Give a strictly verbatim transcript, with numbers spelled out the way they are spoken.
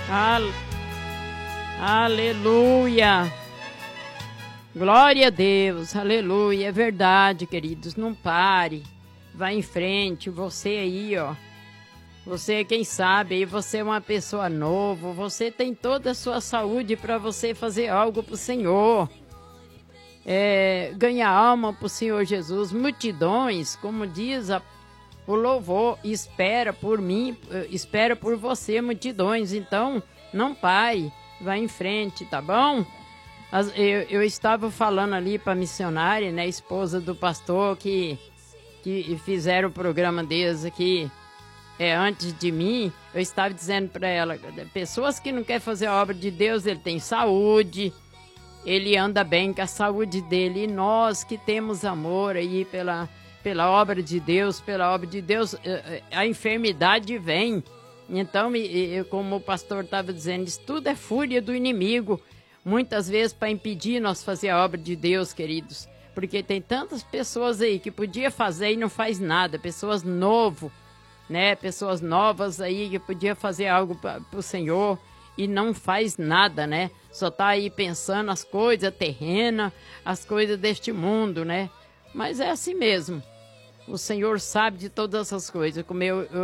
Al... Aleluia. Glória a Deus. Aleluia. É verdade, queridos. Não pare. Vá em frente. Você aí, ó. Você, quem sabe, aí você é uma pessoa nova. Você tem toda a sua saúde para você fazer algo pro Senhor. É, ganhar alma pro Senhor Jesus. Multidões, como diz a, o louvor, espera por mim, espera por você, multidões. Então, não pare. Vai em frente, tá bom? As, eu, eu estava falando ali para a missionária, né, esposa do pastor, que, que fizeram o programa deles aqui é, antes de mim. Eu estava dizendo para ela, pessoas que não querem fazer a obra de Deus, ele tem saúde, ele anda bem com a saúde dele. E nós que temos amor aí pela, pela obra de Deus, pela obra de Deus, a enfermidade vem. Então, como o pastor estava dizendo, isso tudo é fúria do inimigo, muitas vezes para impedir nós fazer a obra de Deus, queridos, porque tem tantas pessoas aí que podia fazer e não faz nada, pessoas novas, né, pessoas novas aí que podia fazer algo para o Senhor e não faz nada, né, só tá aí pensando as coisas terrenas, as coisas deste mundo, né, mas é assim mesmo, o Senhor sabe de todas essas coisas, como eu, eu